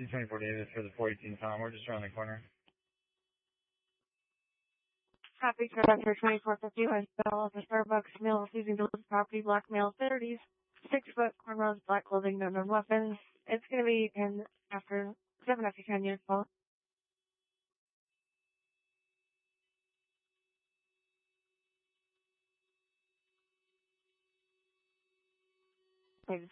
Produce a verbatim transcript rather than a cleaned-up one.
two twenty forty-eight is for the four eighteen Tom. We're just around the corner. Copy, Director twenty-four fifty West Bell for Starbucks, male seizing to list property, black male, thirties, six foot, cornrows, black clothing, no known weapons. It's going to be in after seven after ten years, Paul.